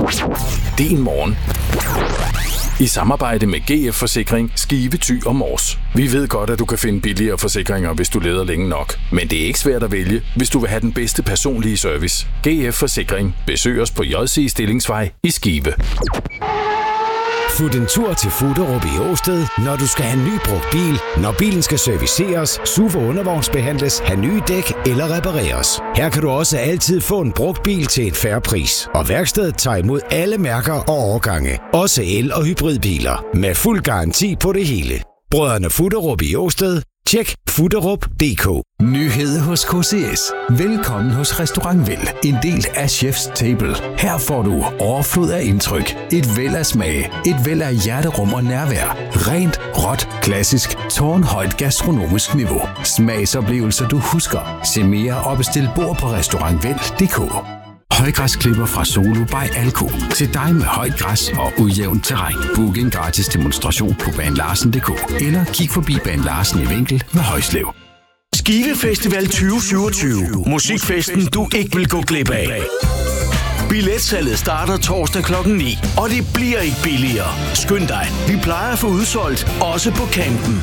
Din morgen. I samarbejde med GF Forsikring, Skive, Thy og Mors. Vi ved godt, at du kan finde billigere forsikringer, hvis du leder længe nok. Men det er ikke svært at vælge, hvis du vil have den bedste personlige service. GF Forsikring. Besøg os på JC Stillingsvej i Skive. Fut en tur til Fuderup i Åsted, når du skal have en ny brugt bil, når bilen skal serviceres, SUV og undervognsbehandles, have nye dæk eller repareres. Her kan du også altid få en brugt bil til et fair pris. Og værkstedet tager imod alle mærker og årgange. Også el- og hybridbiler. Med fuld garanti på det hele. Brødrene Fuderup i Åsted. Tjek fuderup.dk. Nyhed hos KCS. Velkommen hos Restaurant Vel. En del af Chef's Table. Her får du overflod af indtryk. Et væld af smag. Et væld af hjerterum og nærvær. Rent, råt, klassisk, tårnhøjt gastronomisk niveau. Smagsoplevelser du husker. Se mere og bestil bord på restaurantvel.dk. Højgræsklipper fra Solo by Alko. Til dig med højt græs og ujævnt terræn. Book en gratis demonstration på banelarsen.dk. Eller kig forbi Bane Larsen i Vinkel ved Højslev. Skive Festival 2027. Musikfesten, du ikke vil gå glip af. Billetsalget starter torsdag kl. 9, og det bliver ikke billigere. Skynd dig, vi plejer at få udsolgt, også på campen.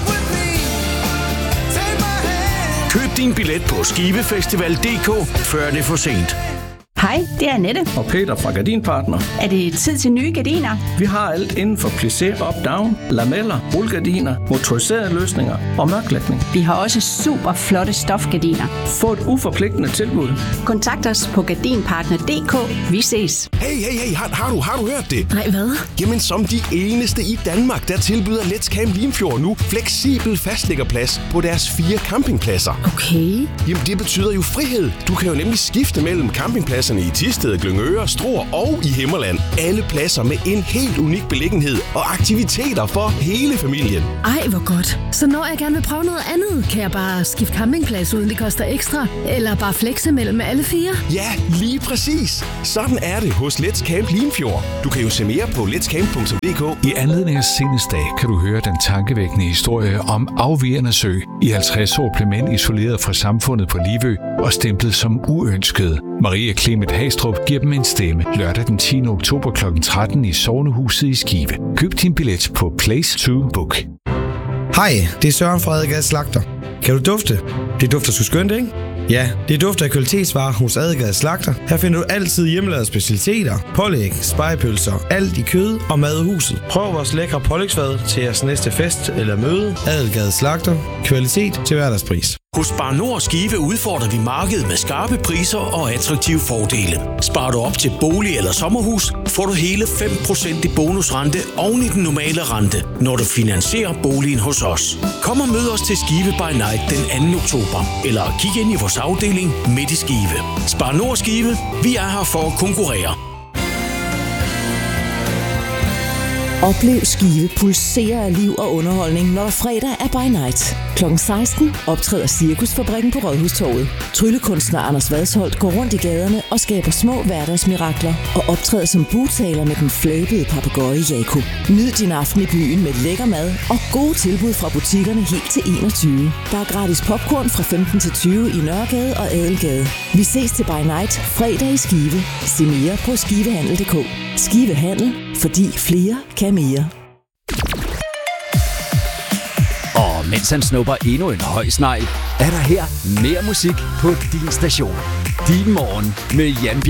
Køb din billet på skivefestival.dk, før det er for sent. Hej, det er Annette. Og Peter fra Gardinpartner. Er det tid til nye gardiner? Vi har alt inden for plissé, up-down, lameller, rullegardiner, motoriserede løsninger og mørklægning. Vi har også super flotte stofgardiner. Få et uforpligtende tilbud. Kontakt os på gardinpartner.dk. Vi ses. Hey, har du hørt det? Nej, hvad? Jamen, som de eneste i Danmark, der tilbyder Let's Camp Limfjord nu fleksibel fastliggerplads på deres 4 campingpladser. Okay. Jamen, det betyder jo frihed. Du kan jo nemlig skifte mellem campingpladserne i Thisted, Glyngøre, Struer og i Himmerland. Alle pladser med en helt unik beliggenhed og aktiviteter for hele familien. Ej, hvor godt. Så når jeg gerne vil prøve noget andet, kan jeg bare skifte campingplads, uden det koster ekstra? Eller bare flexe mellem alle 4? Ja, lige præcis. Sådan er det hos Let's Camp Limfjord. Du kan jo se mere på letscamp.dk. I anledning af Sinnesdag kan du høre den tankevækkende historie om Afvigerne Sø. I 50 år blev mænd isoleret fra samfundet på Livø og stemplet som uønskede. Maria Clement Hastrup giver dem en stemme lørdag den 10. oktober kl. 13 i Sognehuset i Skive. Køb din billet på Place to Book. Hej, det er Søren fra Adegade Slagter. Kan du dufte? Det dufter sgu skønt, ikke? Ja, det dufter af kvalitetsvarer hos Adegade Slagter. Her finder du altid hjemmelavede specialiteter, pålæg, spegepølser, alt i kød og mad i huset. Prøv vores lækre pålægsfad til jeres næste fest eller møde. Adegade Slagter. Kvalitet til hverdagspris. Hos Spar Nord Skive udfordrer vi markedet med skarpe priser og attraktive fordele. Sparer du op til bolig eller sommerhus, får du hele 5% i bonusrente oven i den normale rente, når du finansierer boligen hos os. Kom og mød os til Skive by Night den 2. oktober, eller kig ind i vores afdeling midt i Skive. Spar Nord Skive, vi er her for at konkurrere. Oplev Skive pulsere af liv og underholdning, når fredag er by night. Kl. 16 optræder Cirkusfabrikken på Rådhustorvet. Tryllekunstner Anders Vadsholt går rundt i gaderne og skaber små hverdagsmirakler og optræder som bugtaler med den flabede papegøje Jakob. Nyd din aften i byen med lækker mad og gode tilbud fra butikkerne helt til 21. Der er gratis popcorn fra 15 til 20 i Nørregade og Adelgade. Vi ses til by night fredag i Skive. Se mere på skivehandel.dk. Skive Handel, fordi flere kan mere. Og mens han snupper endnu en høj snegl, er der her mere musik på din station. Din morgen med Jan